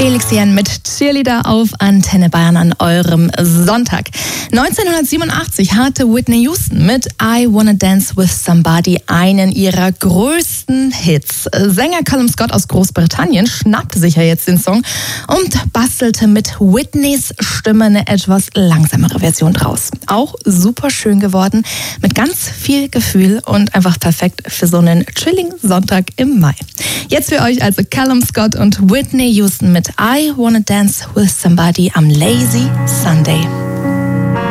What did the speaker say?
Felix Jen mit Cheerleader auf Antenne Bayern an eurem Sonntag. 1987 hatte Whitney Houston mit I Wanna Dance with Somebody einen ihrer größten Hits. Sänger Callum Scott aus Großbritannien schnappte sich ja jetzt den Song und bastelte mit Whitneys Stimme eine etwas langsamere Version draus. Auch super schön geworden, mit ganz viel Gefühl und einfach perfekt für so einen chilligen Sonntag im Mai. Jetzt für euch also Callum Scott und Whitney Houston mit I Wanna Dance with Somebody am Lazy Sunday.